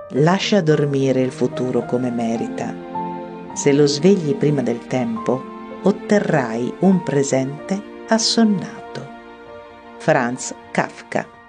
Lascia dormire il futuro come merita. Se lo svegli prima del tempo, otterrai un presente assonnato. Franz Kafka.